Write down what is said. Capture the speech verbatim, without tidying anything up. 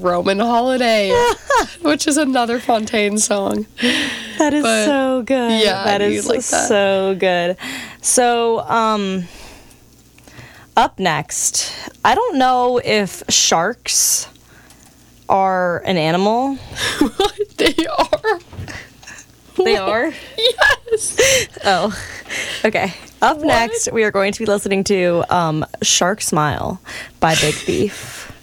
Roman Holiday, which is another Fontaine song. That is But, so good. yeah, that I is do like that. so good. So, um, up next, I don't know if sharks are an animal. They are. They are? Yes. Oh, okay. Up What? next, we are going to be listening to um, Shark Smile by Big Thief.